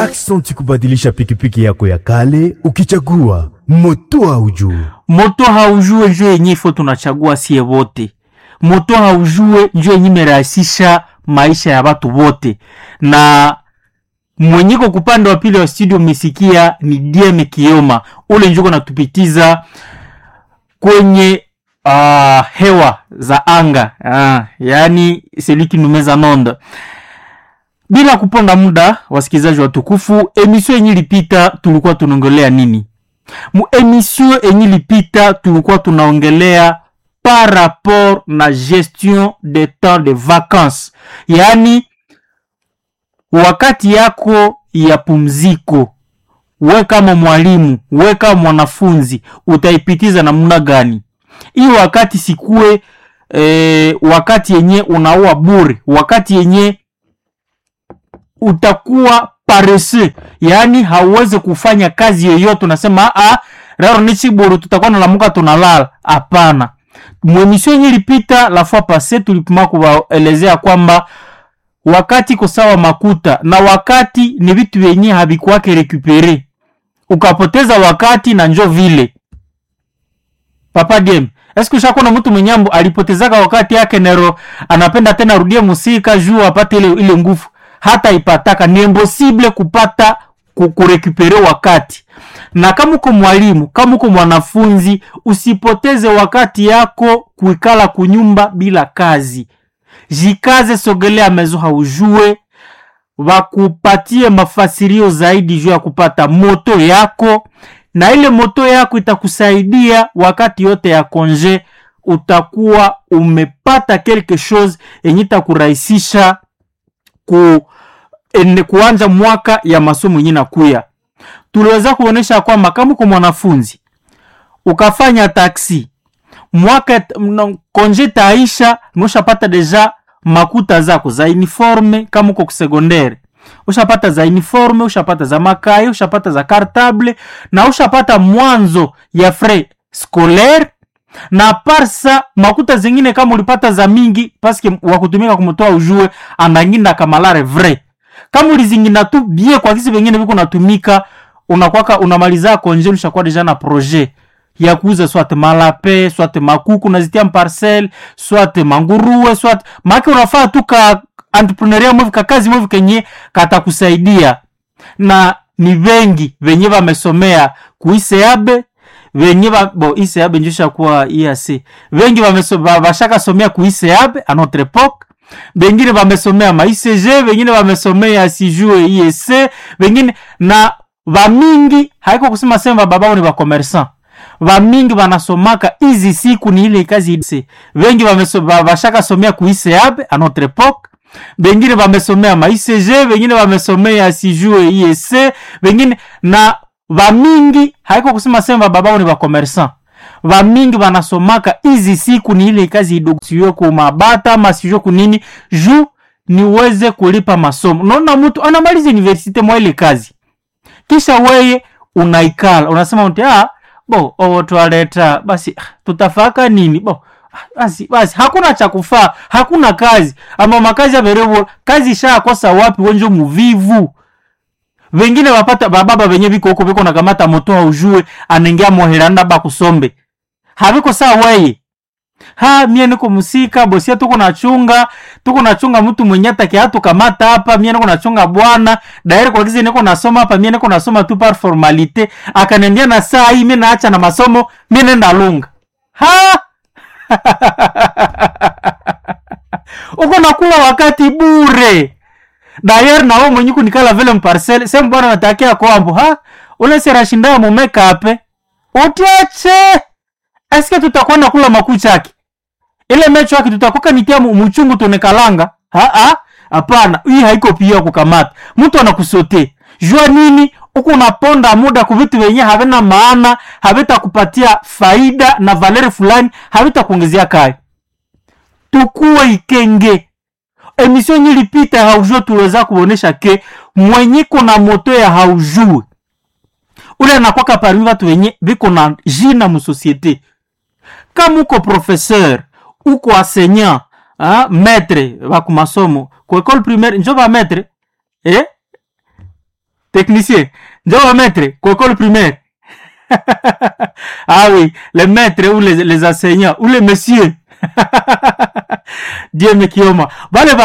Aksanti kubadilisha pikipiki yako ya kale ukichagua moto haujue. Moto haujue njo yenye ifo tunachagua siye wote. Moto haujue njo yenye imerahisisha maisha ya watu wote. Na mwenyeko kupande wa pili wa studio umesikia ni DM Kioma. Ule njuko natupitiza kwenye hewa za anga. Yani celui qui nous met en onde. Bila kuponda muda, wasikizaji watukufu, emission yenye ilipita tulikuwa tunaongelea nini? Mu emission yenye ilipita tulikuwa tunaongelea par rapport na gestion des temps de vacances. Yani wakati yako ya pumziko, we kama mwalimu, we kama mwanafunzi, utaipitiza namna gani? Hii wakati sikue wakati yenye unaua bure, wakati yenye utakuwa paresseux, yani hauwezi kufanya kazi yoyote. Unasema raro ni chiburu, tutakuwa nalamuka tunalala. Hapana. Mwemisho yenye ilipita la fois passée tulipima kuwaelezea kwamba wakati kosawa makuta na wakati ni vitu vyenye havikuwake recupere. Ukapoteza wakati na njo vile. Papa Game, eske ushakona mtu mwenyambo alipotezaka wakati yake nero anapenda tena rudie musika juu apate ile nguvu? Hata ipataka, ni impossible kupata kurekupere wakati. Na kama uko mwalimu, kama uko mwanafunzi, usipoteze wakati yako kuikala kunyumba bila kazi. Jikaze, sogelea mezo haujue, wakupatie mafasirio zaidi juu ya kupata moto yako. Na ile moto yako itakusaidia wakati yote ya konje, utakuwa umepata quelque chose yenye itakurahisisha kuanza mwaka ya masomo yenye nakuya. Tuliweza kuonesha kwamba kama uko mwanafunzi ukafanya taksi, mwaka konje taisha, ushapata deja makuta zako za uniforme. Kama uko secondaire ushapata za uniforme, ushapata za makai, ushapata za cartable, na ushapata mwanzo ya frais scolaire. Na parsa makuta zingine kama ulipata za mingi paske wakutumika kumotoa ujue ananginda kamalare vrai. Kama ulizingina tu bie kwa kisi wengine viko natumika, unakwaka unamaliza konje ushakuwa deja na projet ya kuuza soit malape, soit makuku nazitia parcelle, soit manguruwe, soit maki unafaa tu ka entrepreneuria mwe ka kazi mwe kenye katakusaidia. Na ni wengi wenye wamesomea kuiseabe, wenye iseabe njusha kuwa IAC. Wengi washaka somea kuiseabe a notre époque. Wengine wamesomea ma ICG, wengine wamesomea sijue IEC, wengine na vamingi haiko kusema sema babao ni wa commerçant. Vamingi wanasomaka hizi siku ni ile kazi IEC. Wengi washaka somea kuiseabe a notre époque. Wengine wamesomea ma ICG, wengine wamesomea sijue IEC, wengine na vamingi haiko kusema sema babao ni wa commerçant. Vamingi wanasomaka hizi siku ni ile kazi idoksiyo kwa mabata masijue kunini juu niweze kulipa masomo. Naona mtu anamaliza universite mwa ile kazi, kisha weye unaikala unasema mtu tualeta basi tutafaka nini basi hakuna cha kufaa, hakuna kazi ama makazi ya berevo. Kazi shakosa wapi? Wenjo muvivu. Wengine wapata bababa wenye biko huko biko na kamata moto haujue anengea moheranda ba kusombe. Habiko sawa wewe. Mie niko musika bosia tuko nachunga mtu mwenye atake hatu kamata hapa. Mie niko nachunga bwana daire kwa kizi niko nasoma hapa. Mie niko nasoma tu par formalite. Akanendia na saa hii mie naacha na masomo, mie nenda lunga. Uko nakula wakati bure. Dayer na wewe mwenye kunikala vile mparcel, sema bwana natakia kwambo ule sera shinda mu makeup utiache. Eske tutakuwa nakula makucha yake ile mecho yake tutakoka nitia mchungu tunekalanga? Hapana, hii haiko pia kukamata mtu anakusote jua nini. Uko unaponda muda kwa vitu vyenye havina maana, havita kupatia faida na valeri fulani, havita kuongezea kai. Tukue ikenge. Emission nilipita haujue tuweza kuonesha ke mwenye kuna moto ya haujue ule anakuwa parmi watu wenye biko na jina mu societe. Kama uko professeur, uko enseignant, maître wa kumasomo, kwa école primaire njo ba maître, technicien, njoo maître, kwa école primaire. Ah oui, les maîtres ou les enseignants ou les messieurs. Dieu me kioma. Vale